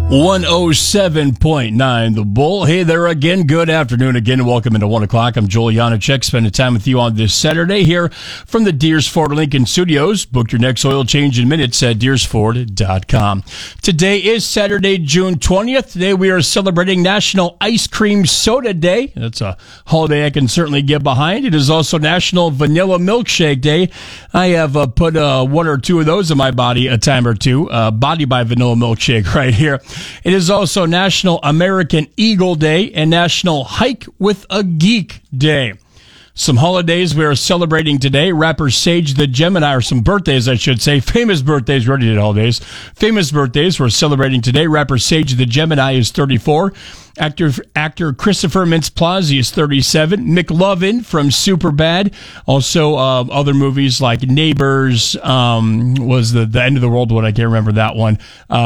107.9 The Bull. Hey there again. Good afternoon again. Welcome into 1 o'clock. I'm Joel Janacek, spending time with you on this Saturday here from the Deers Ford Lincoln Studios. Book your next oil change in minutes at deersford.com. Today is Saturday, June 20th. Today we are celebrating National Ice Cream Soda Day. That's a holiday I can certainly get behind. It is also National Vanilla Milkshake Day. I have put one or two of those in my body a time or two. Body by Vanilla Milkshake right here. It is also National American Eagle Day and National Hike with a Geek Day. Some holidays we are celebrating today. Rapper Sage the Gemini, or some birthdays, I should say. Famous birthdays. We already did holidays. Famous birthdays we're celebrating today. Rapper Sage the Gemini is 34. Actor Christopher Mintz-Plasse is 37. McLovin from Superbad. Also, other movies like Neighbors, was the End of the World one. I can't remember that one.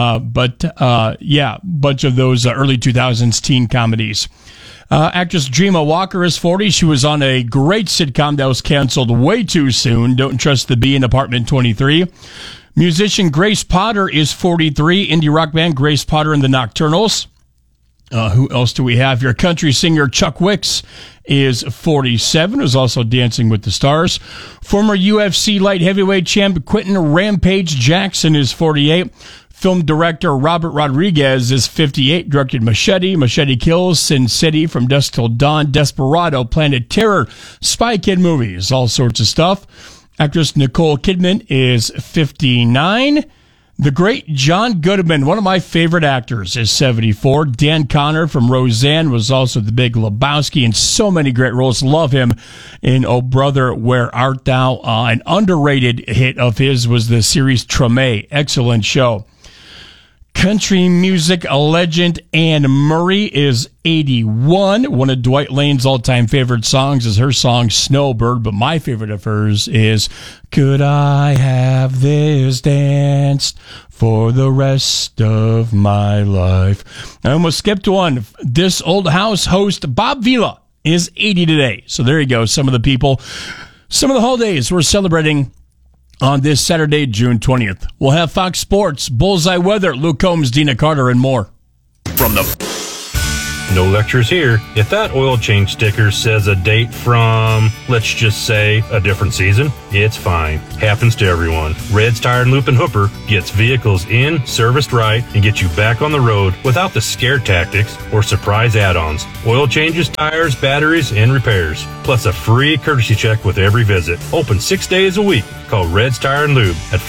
Yeah, bunch of those early 2000s teen comedies. Actress Dreama Walker is 40. She was on a great sitcom that was canceled way too soon. Don't Trust the Bee in Apartment 23. Musician Grace Potter is 43. Indie rock band Grace Potter and the Nocturnals. Who else do we have here? Country singer Chuck Wicks is 47, who's also Dancing with the Stars. Former UFC light heavyweight champ Quentin Rampage Jackson is 48. Film director Robert Rodriguez is 58, directed Machete, Machete Kills, Sin City, From Dusk Till Dawn, Desperado, Planet Terror, Spy Kid movies, all sorts of stuff. Actress Nicole Kidman is 59. The great John Goodman, one of my favorite actors, is 74. Dan Connor from Roseanne was also the Big Lebowski in so many great roles. Love him in Oh Brother, Where Art Thou? An underrated hit of his was the series Treme. Excellent show. Country music legend Anne Murray is 81. One of Dwight Lane's all-time favorite songs is her song Snowbird, but my favorite of hers is Could I Have This Dance for the Rest of My Life? I almost skipped one. This Old House host Bob Vila is 80 today. So there you go. Some of the people, some of the holidays we're celebrating on this Saturday, June 20th. We'll have Fox Sports, Bullseye Weather, Luke Combs, Dina Carter, and more. From the... No lectures here. If that oil change sticker says a date from, let's just say, a different season, it's fine. Happens to everyone. Red's Tire and Loop and Hooper gets vehicles in, serviced right, and gets you back on the road without the scare tactics or surprise add-ons. Oil changes, tires, batteries, and repairs. Plus a free courtesy check with every visit. Open 6 days a week. Call Red's Tire and Lube at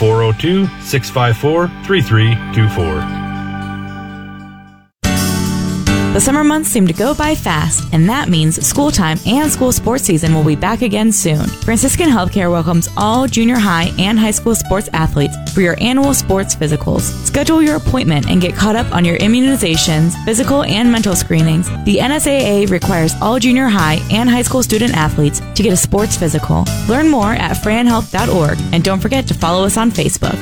402-654-3324. The summer months seem to go by fast, and that means school time and school sports season will be back again soon. Franciscan Healthcare welcomes all junior high and high school sports athletes for your annual sports physicals. Schedule your appointment and get caught up on your immunizations, physical and mental screenings. The NSAA requires all junior high and high school student athletes to get a sports physical. Learn more at franhealth.org, and don't forget to follow us on Facebook.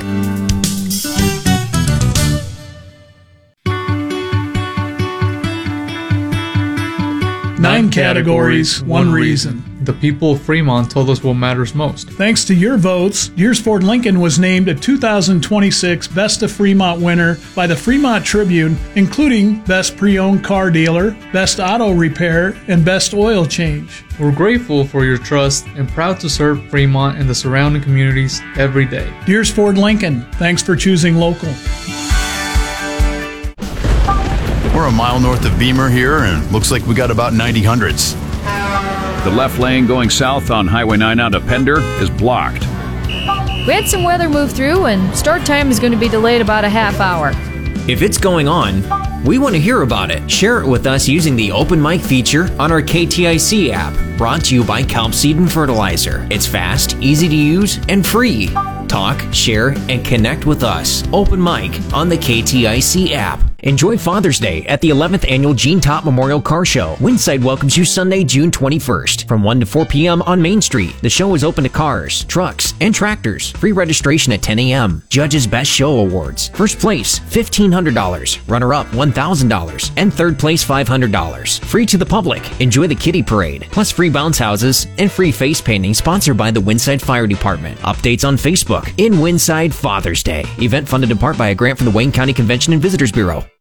9 categories, 1 reason. The people of Fremont told us what matters most. Thanks to your votes, Deers Ford Lincoln was named a 2026 Best of Fremont winner by the Fremont Tribune, including Best Pre-Owned Car Dealer, Best Auto Repair, and Best Oil Change. We're grateful for your trust and proud to serve Fremont and the surrounding communities every day. Deers Ford Lincoln, thanks for choosing local. We're a mile north of Beamer here, and looks like we got about 90 hundredths. The left lane going south on Highway 9 out of Pender is blocked. We had some weather move through, and start time is going to be delayed about a half hour. If it's going on, we want to hear about it. Share it with us using the Open Mic feature on our KTIC app, brought to you by Kelp Seed and Fertilizer. It's fast, easy to use, and free. Talk, share, and connect with us. Open Mic on the KTIC app. Enjoy Father's Day at the 11th Annual Gene Top Memorial Car Show. Windside welcomes you Sunday, June 21st from 1 to 4 p.m. on Main Street. The show is open to cars, trucks, and tractors. Free registration at 10 a.m. Judges Best Show Awards. First place, $1,500. Runner-up, $1,000. And third place, $500. Free to the public. Enjoy the kiddie parade. Plus free bounce houses and free face painting sponsored by the Windside Fire Department. Updates on Facebook. In Windside Father's Day. Event funded in part by a grant from the Wayne County Convention and Visitors Bureau.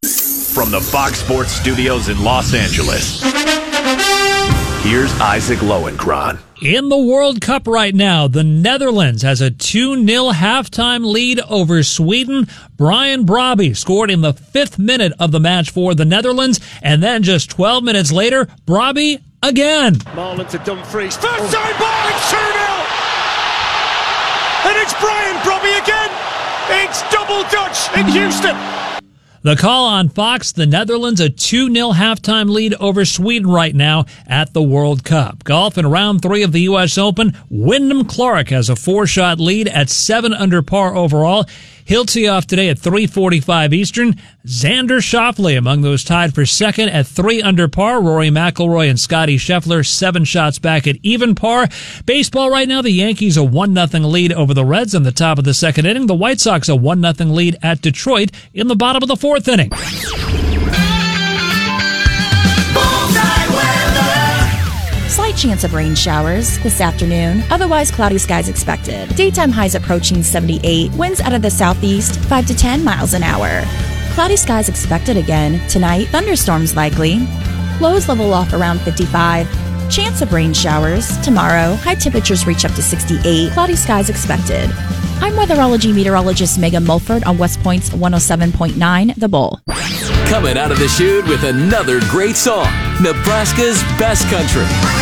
From the Fox Sports Studios in Los Angeles, here's Isaac Lowenkron. In the World Cup right now, the Netherlands has a 2-0 halftime lead over Sweden. Brian Brobby scored in the 5th minute of the match for the Netherlands, and then just 12 minutes later, Brobby again. Marlon to Dumfries. First time ball, it's 2-0! And it's Brian Brobby again! It's double Dutch in Houston! The call on Fox, the Netherlands a 2-0 halftime lead over Sweden right now at the World Cup. Golf in round 3 of the U.S. Open, Wyndham Clark has a 4-shot lead at 7 under par overall. He'll tee off today at 3:45 Eastern. Xander Schauffele among those tied for second at 3 under par. Rory McIlroy and Scottie Scheffler 7 shots back at even par. Baseball right now, the Yankees a 1-0 lead over the Reds in the top of the 2nd inning. The White Sox a 1-0 lead at Detroit in the bottom of the 4th inning. Slight chance of rain showers this afternoon. Otherwise, cloudy skies expected. Daytime highs approaching 78. Winds out of the southeast, 5 to 10 miles an hour. Cloudy skies expected again. Tonight, thunderstorms likely. Lows level off around 55. Chance of rain showers. Tomorrow, high temperatures reach up to 68. Cloudy skies expected. I'm weatherology meteorologist Megan Mulford on West Point's 107.9 The Bull. Coming out of the chute with another great song, Nebraska's Best Country.